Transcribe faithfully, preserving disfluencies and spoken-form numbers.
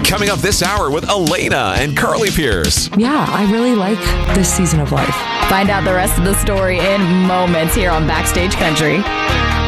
Coming up this hour with Elena and Carly Pierce. Yeah, I really like this season of life. Find out the rest of the story in moments here on Backstage Country.